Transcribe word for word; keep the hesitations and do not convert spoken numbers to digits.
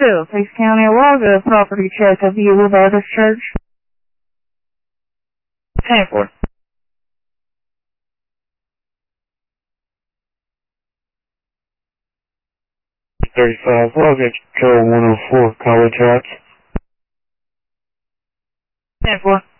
two, Face County, Alaga, property check of the Eagle Baptist Church. ten four. thirty-five, Luggage, Control one oh four, College Heights. ten four.